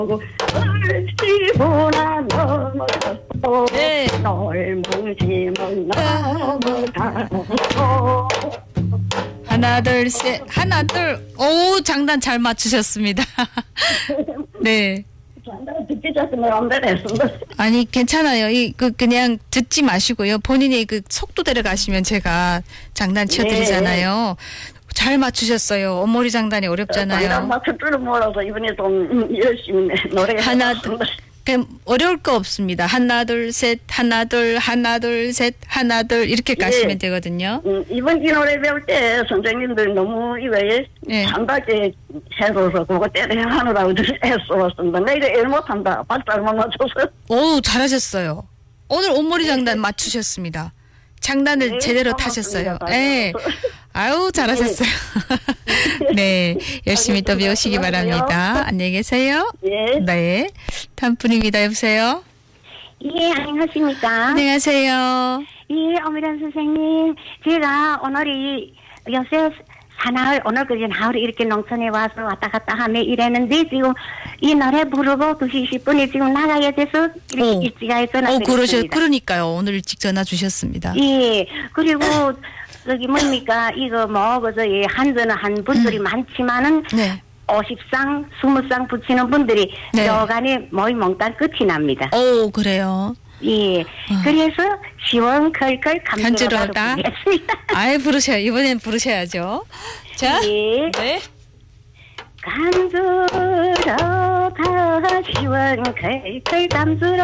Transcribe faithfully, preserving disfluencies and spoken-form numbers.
얼씨구나 넘어졌어. 네. 넓은 넘어가고. 하나 둘 셋 하나 둘오 장단 잘 맞추셨습니다. 네. 듣기 좋으면 안 되겠습니다. 아니 괜찮아요. 이 그 그냥 듣지 마시고요. 본인이 그 속도 데려가시면 제가 장단 쳐드리잖아요. 잘 맞추셨어요. 어머리 장단이 어렵잖아요. 장단 맞출 줄은 몰라서 이번에 좀 열심히 노래 하나 둘 그냥 어려울 거 없습니다. 하나 둘 셋 하나 둘 하나 둘 셋 하나 둘 이렇게 가시면 예. 되거든요. 음, 이번 이 노래 배울 때 선생님들 너무 이거에 예. 한가지 해줘서 그거 때려 하느라고 애써왔습니다. 내가 일 못한다. 박자만 맞춰서. 오 잘하셨어요. 오늘 온머리 장단 맞추셨습니다. 장단을 네, 제대로 고맙습니다. 타셨어요. 네. 아유 잘하셨어요. 네, 열심히 또 배우시기 바랍니다. 안녕히 계세요. 예. 네, 다음 분입니다. 여보세요. 예, 안녕하십니까. 안녕하세요. 예, 어미란 선생님. 제가 오늘이 요새 사나흘, 오늘 그제 나흘 이렇게 농촌에 와서 왔다 갔다 하며 이랬는데 지금 이 노래 부르고 두 시 십 분에 지금 나가야 돼서 이렇게 오. 일찍 전화 어, 그러셔, 드렸습니다. 그러니까요. 오늘 일찍 전화 주셨습니다. 예, 그리고 저기 뭡니까 이거 뭐 그저 예, 한전은 한 분들이 음. 많지만은 네. 오십 상, 이십 상 붙이는 분들이 네. 여간에 모이 몽땅 끝이 납니다. 오, 그래요. 예, 그래서 시원컬컬 간주러다. 감주러다 부르겠습니다. 아예 부르셔요. 이번엔 부르셔야죠. 자. 예. 네. 감주러다 시원컬컬 감주러